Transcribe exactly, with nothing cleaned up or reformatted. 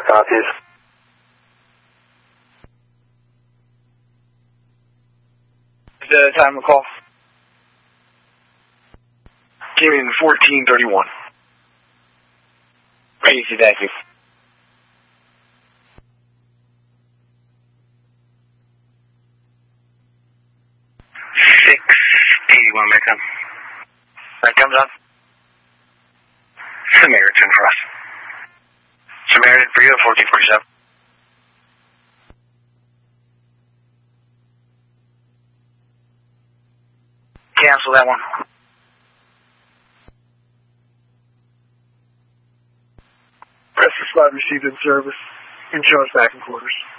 Copies. The time of call? Came in fourteen thirty-one. Easy, thank you. six eighty-one, may come. That comes on. Samaritan for us. Samaritan for you at fourteen forty-seven. Cancel that one. Press the slide received in service. Insurance back in quarters.